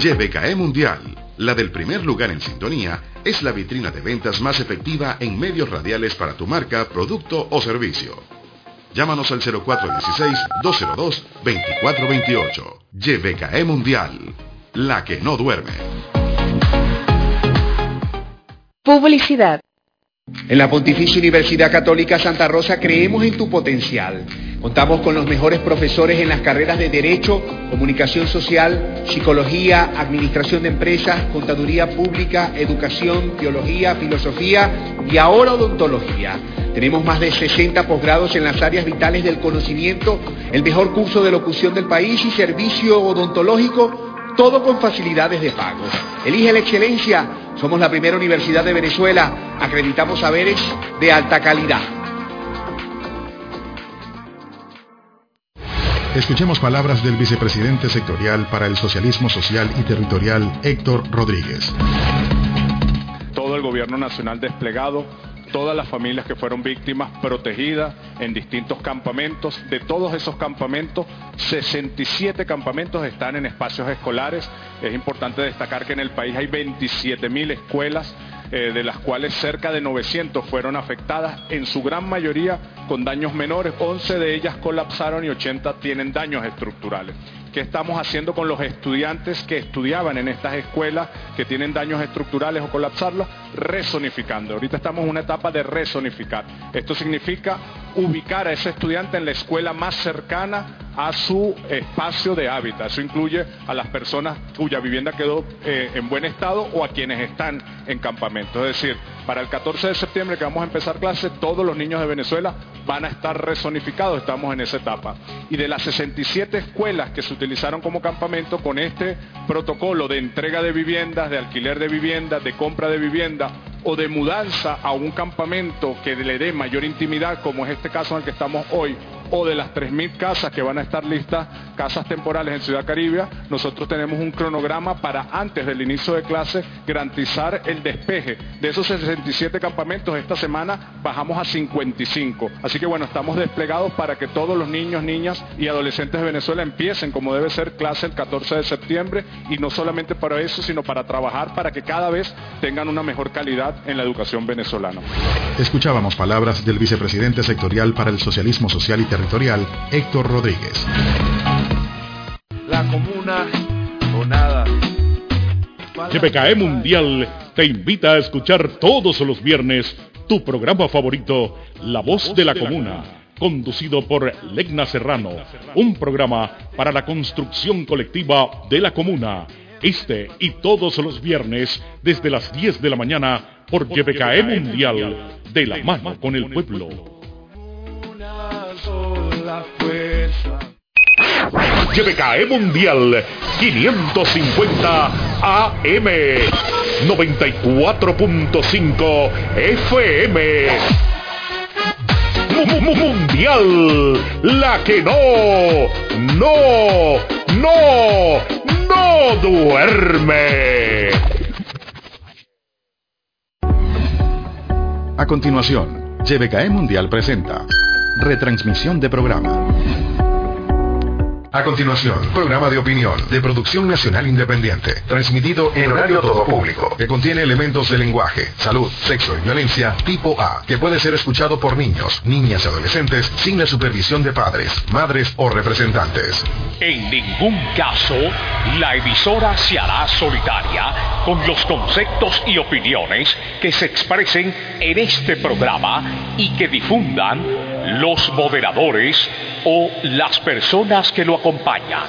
YBKE Mundial, la del primer lugar en sintonía, es la vitrina de ventas más efectiva en medios radiales para tu marca, producto o servicio. Llámanos al 0416-202-2428. YBKE Mundial, la que no duerme. Publicidad. En la Pontificia Universidad Católica Santa Rosa creemos en tu potencial. Contamos con los mejores profesores en las carreras de Derecho, Comunicación Social, Psicología, Administración de Empresas, Contaduría Pública, Educación, Teología, Filosofía y ahora Odontología. Tenemos más de 60 posgrados en las áreas vitales del conocimiento, el mejor curso de locución del país y servicio odontológico, todo con facilidades de pago. Elige la excelencia. Somos la primera universidad de Venezuela. Acreditamos saberes de alta calidad. Escuchemos palabras del vicepresidente sectorial para el Socialismo Social y Territorial, Héctor Rodríguez. Todo el gobierno nacional desplegado, todas las familias que fueron víctimas protegidas en distintos campamentos. De todos esos campamentos, 67 campamentos están en espacios escolares. Es importante destacar que en el país hay 27.000 escuelas, de las cuales cerca de 900 fueron afectadas, en su gran mayoría con daños menores. 11 de ellas colapsaron y 80 tienen daños estructurales. ¿Qué estamos haciendo con los estudiantes que estudiaban en estas escuelas que tienen daños estructurales o colapsarlos? Rezonificando. Ahorita estamos en una etapa de rezonificar. Esto significa ubicar a ese estudiante en la escuela más cercana a su espacio de hábitat. Eso incluye a las personas cuya vivienda quedó en buen estado o a quienes están en campamento. Es decir, para el 14 de septiembre que vamos a empezar clases, todos los niños de Venezuela van a estar rezonificados. Estamos en esa etapa. Y de las 67 escuelas que se utilizaron como campamento, con este protocolo de entrega de viviendas, de alquiler de viviendas, de compra de vivienda o de mudanza a un campamento que le dé mayor intimidad, como es este caso en el que estamos hoy, o de las 3.000 casas que van a estar listas, casas temporales en Ciudad Caribe, nosotros tenemos un cronograma para antes del inicio de clase garantizar el despeje. De esos 67 campamentos, esta semana bajamos a 55. Así que bueno, estamos desplegados para que todos los niños, niñas y adolescentes de Venezuela empiecen como debe ser clase el 14 de septiembre, y no solamente para eso, sino para trabajar para que cada vez tengan una mejor calidad en la educación venezolana. Escuchábamos palabras del vicepresidente sectorial para el Socialismo Social y Territorial, Héctor Rodríguez. La comuna o nada. YBKE Mundial te invita a escuchar todos los viernes tu programa favorito, La Voz de la Comuna, conducido por Legna Serrano, un programa para la construcción colectiva de la comuna. Este y todos los viernes desde las 10 de la mañana por YBKE Mundial, de la mano con el pueblo. YBKE Mundial 550 AM 94.5 FM. Mundial, la que no duerme. A continuación, YBKE Mundial presenta retransmisión de programa. A continuación, programa de opinión de producción nacional independiente, transmitido en horario todo público, que contiene elementos de lenguaje, salud, sexo y violencia tipo A, que puede ser escuchado por niños, niñas y adolescentes sin la supervisión de padres, madres o representantes. En ningún caso, la emisora se hará solitaria con los conceptos y opiniones que se expresen en este programa y que difundan los moderadores o las personas que lo acompañan.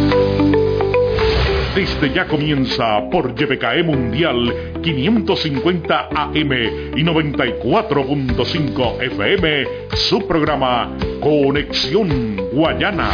Desde ya comienza por YBKE Mundial 550 AM y 94.5 FM su programa Conexión Guayana.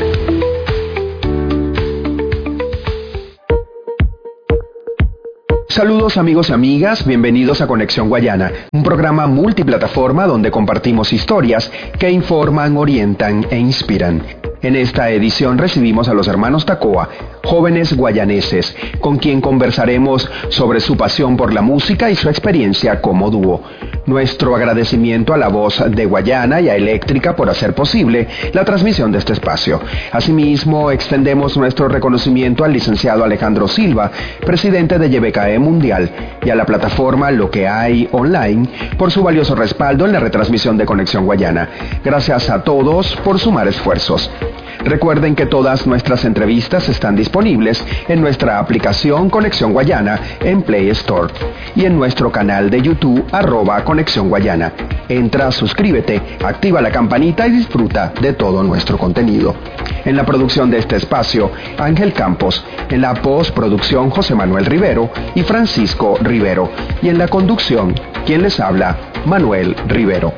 Saludos amigos y amigas, bienvenidos a Conexión Guayana, un programa multiplataforma donde compartimos historias que informan, orientan e inspiran. En esta edición recibimos a los hermanos Tacoa, jóvenes guayaneses, con quien conversaremos sobre su pasión por la música y su experiencia como dúo. Nuestro agradecimiento a La Voz de Guayana y a Eléctrica por hacer posible la transmisión de este espacio. Asimismo, extendemos nuestro reconocimiento al licenciado Alejandro Silva, presidente de YBKE Mundial, y a la plataforma Lo que hay online por su valioso respaldo en la retransmisión de Conexión Guayana. Gracias a todos por sumar esfuerzos. Recuerden que todas nuestras entrevistas están disponibles en nuestra aplicación Conexión Guayana en Play Store y en nuestro canal de YouTube @Conexión Guayana. Entra, suscríbete, activa la campanita y disfruta de todo nuestro contenido. En la producción de este espacio, Ángel Campos. En la postproducción, José Manuel Rivero y Francisco Rivero. Y en la conducción, quien les habla, Manuel Rivero.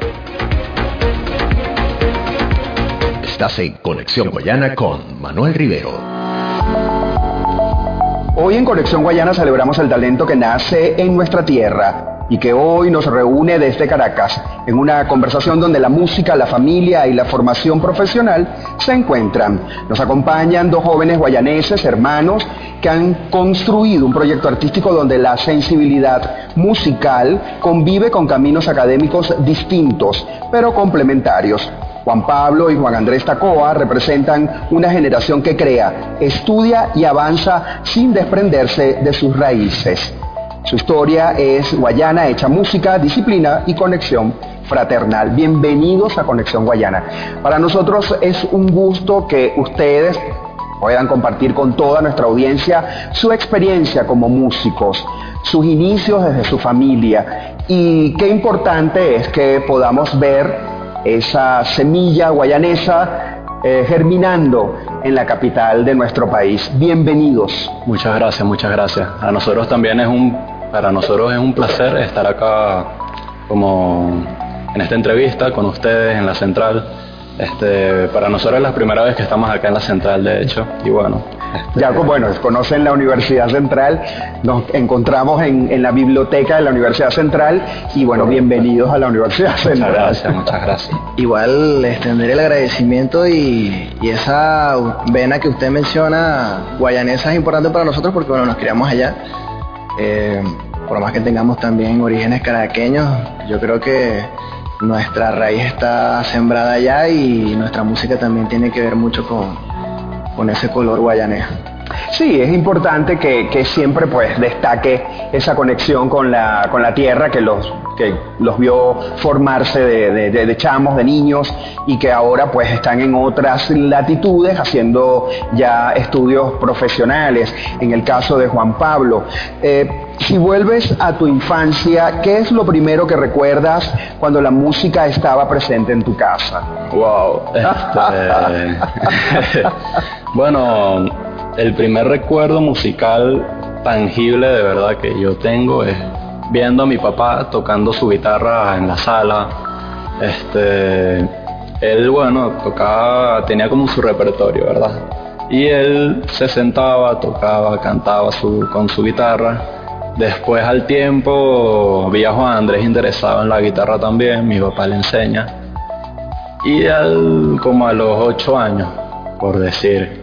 Estás en Conexión Guayana con Manuel Rivero. Hoy en Conexión Guayana celebramos el talento que nace en nuestra tierra y que hoy nos reúne desde Caracas en una conversación donde la música, la familia y la formación profesional se encuentran. Nos acompañan dos jóvenes guayaneses, hermanos, que han construido un proyecto artístico donde la sensibilidad musical convive con caminos académicos distintos, pero complementarios. Juan Pablo y Juan Andrés Tacoa representan una generación que crea, estudia y avanza sin desprenderse de sus raíces. Su historia es Guayana hecha música, disciplina y conexión fraternal. Bienvenidos a Conexión Guayana. Para nosotros es un gusto que ustedes puedan compartir con toda nuestra audiencia su experiencia como músicos, sus inicios desde su familia, y qué importante es que podamos ver esa semilla guayanesa germinando en la capital de nuestro país. Bienvenidos. Muchas gracias, muchas gracias. Para nosotros es un placer estar acá como en esta entrevista con ustedes en la central. Para nosotros es la primera vez que estamos acá en la central, de hecho, y bueno. Ya, bueno, conocen la Universidad Central, nos encontramos en la biblioteca de la Universidad Central y bueno, bienvenidos a la Universidad Central. Muchas gracias. Igual extender el agradecimiento y esa vena que usted menciona, guayanesa, es importante para nosotros porque bueno, nos criamos allá. Por más que tengamos también orígenes caraqueños, yo creo que nuestra raíz está sembrada allá y nuestra música también tiene que ver mucho con ese color guayanés. Sí, es importante que siempre pues destaque esa conexión con la tierra que los vio formarse de chamos, de niños, y que ahora pues están en otras latitudes haciendo ya estudios profesionales. En el caso de Juan Pablo, si vuelves a tu infancia, ¿qué es lo primero que recuerdas cuando la música estaba presente en tu casa? Wow. Bueno, el primer recuerdo musical tangible de verdad que yo tengo es viendo a mi papá tocando su guitarra en la sala. Él, bueno, tenía como su repertorio, ¿verdad? Y él se sentaba, tocaba, cantaba con su guitarra. Después, al tiempo, vi a Juan Andrés interesado en la guitarra también, mi papá le enseña. Y como a los 8 años, por decir,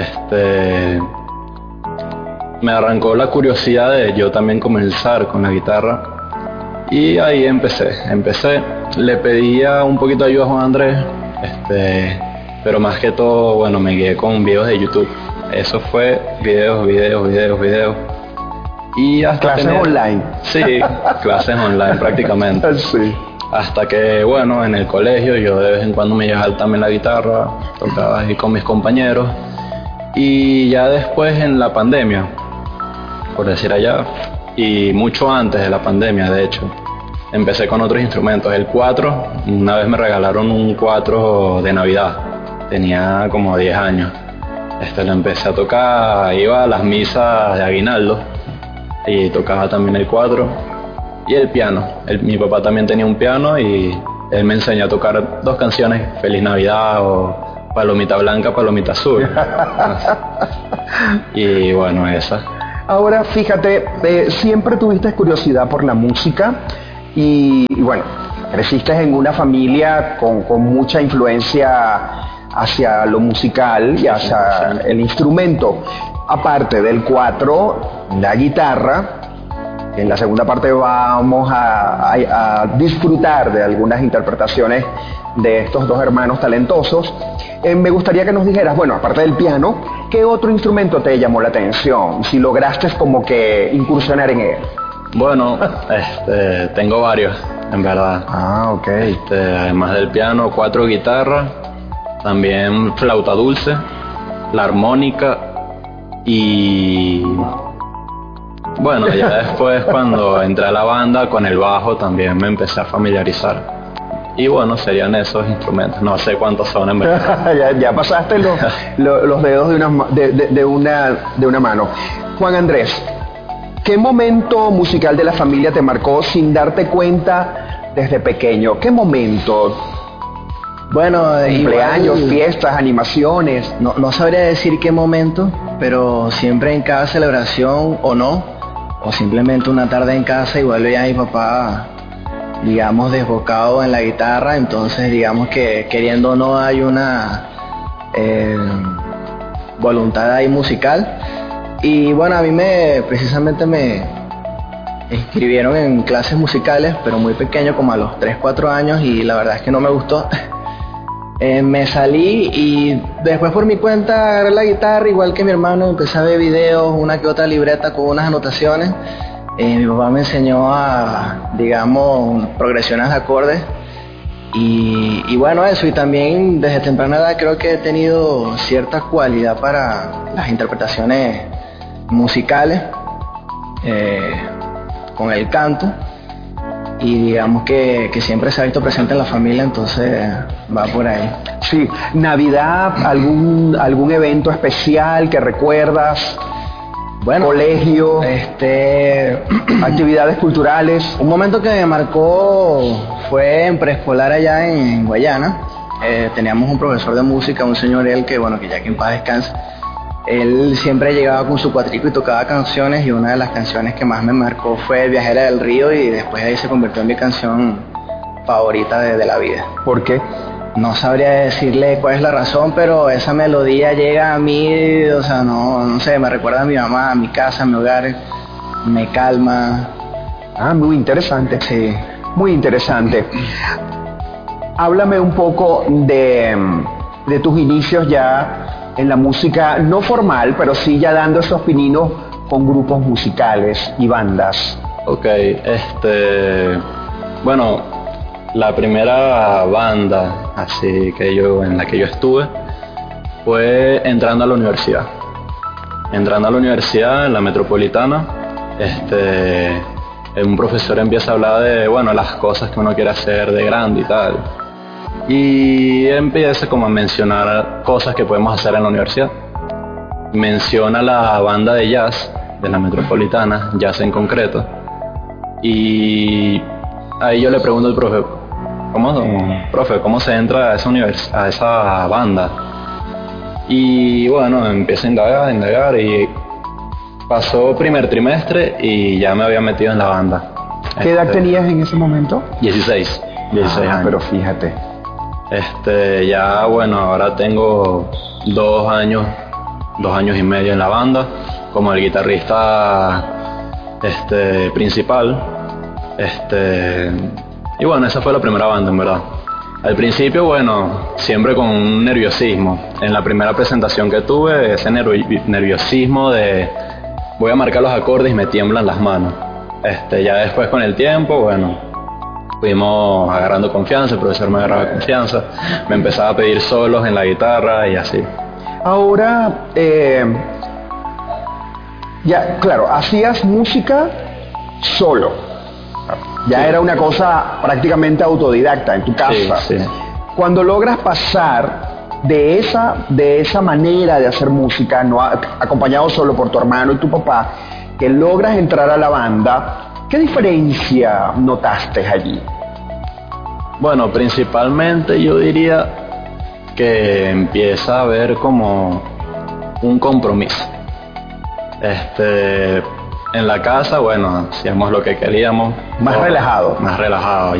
me arrancó la curiosidad de yo también comenzar con la guitarra. Y ahí empecé. Le pedía un poquito de ayuda a Juan Andrés, pero más que todo, bueno, me guié con videos de YouTube. Eso fue videos. Y hasta clases online. Sí, clases online prácticamente. Sí. Hasta que, bueno, en el colegio yo de vez en cuando me llevaba también la guitarra, tocaba ahí con mis compañeros. Y ya después en la pandemia, por decir allá, y mucho antes de la pandemia de hecho, empecé con otros instrumentos. El cuatro, una vez me regalaron un cuatro de Navidad, tenía como 10 años. Lo empecé a tocar, iba a las misas de aguinaldo y tocaba también el cuatro y el piano. Mi papá también tenía un piano y él me enseñó a tocar 2 canciones, Feliz Navidad o Palomita Blanca, Palomita Azul. Y bueno, esa. Ahora, fíjate, siempre tuviste curiosidad por la música y bueno, creciste en una familia con mucha influencia hacia lo musical y hacia el instrumento. Aparte del 4, la guitarra, en la segunda parte vamos a disfrutar de algunas interpretaciones de estos dos hermanos talentosos. Me gustaría que nos dijeras, bueno, aparte del piano, ¿qué otro instrumento te llamó la atención? Si lograste como que incursionar en él. Bueno, tengo varios, en verdad. Ah, ok. Además del piano, 4 guitarras, también flauta dulce, la armónica y... Bueno, ya después cuando entré a la banda con el bajo también me empecé a familiarizar. Y bueno, serían esos instrumentos. No sé cuántos son en verdad. ya pasaste los dedos de una mano. Juan Andrés, ¿qué momento musical de la familia te marcó sin darte cuenta desde pequeño? ¿Qué momento? Bueno, cumpleaños, fiestas, animaciones. No sabría decir qué momento, pero siempre en cada celebración o no, o simplemente una tarde en casa, igual veía a mi papá, digamos, desbocado en la guitarra, entonces digamos que queriendo o no hay una voluntad ahí musical. Y bueno, a mí precisamente me inscribieron en clases musicales, pero muy pequeño, como a los 3, 4 años, y la verdad es que no me gustó. Me salí y después por mi cuenta agarré la guitarra, igual que mi hermano, empecé a ver videos, una que otra libreta con unas anotaciones. Mi papá me enseñó digamos, progresiones de acordes y bueno, eso. Y también desde temprana edad creo que he tenido cierta cualidad para las interpretaciones musicales, con el canto, y digamos que siempre se ha visto presente en la familia, entonces va por ahí. Sí, Navidad, algún evento especial que recuerdas, bueno, colegio, actividades culturales. Un momento que me marcó fue en preescolar allá en Guayana. Teníamos un profesor de música, un señor que ya que en paz descanse. Él siempre llegaba con su cuatrico y tocaba canciones, y una de las canciones que más me marcó fue Viajera del Río, y después de ahí se convirtió en mi canción favorita de la vida. ¿Por qué? No sabría decirle cuál es la razón, pero esa melodía llega a mí, o sea, no sé, me recuerda a mi mamá, a mi casa, a mi hogar, me calma. Ah, muy interesante. Sí. Muy interesante. Háblame un poco de tus inicios ya en la música, no formal, pero sí ya dando esos pininos con grupos musicales y bandas. Ok, bueno, la primera banda así en la que yo estuve fue entrando a la universidad. Entrando a la universidad en la Metropolitana, un profesor empieza a hablar de, bueno, las cosas que uno quiere hacer de grande y tal. Y empieza como a mencionar cosas que podemos hacer en la universidad. Menciona la banda de jazz de la Metropolitana, jazz en concreto. Y ahí yo le pregunto al profe, ¿cómo se entra a esa banda? Y bueno, empiezo a indagar y pasó primer trimestre y ya me había metido en la banda. ¿Qué edad tenías en ese momento? 16 años. Pero fíjate. Ya bueno, ahora tengo 2 años y medio en la banda como el guitarrista principal. Y bueno, esa fue la primera banda, en verdad. Al principio, bueno, siempre con un nerviosismo. En la primera presentación que tuve, ese nerviosismo de voy a marcar los acordes y me tiemblan las manos. Ya después con el tiempo, bueno, fuimos agarrando confianza, el profesor me agarraba confianza, me empezaba a pedir solos en la guitarra y así. Ahora, ya, claro, hacías música solo. Ya sí. Era una cosa prácticamente autodidacta en tu casa. Sí. Cuando logras pasar de esa manera de hacer música, no acompañado solo por tu hermano y tu papá, que logras entrar a la banda, ¿qué diferencia notaste allí? Bueno, principalmente yo diría que empieza a haber como un compromiso. En la casa, bueno, hacíamos lo que queríamos. Más relajado. Más relajado.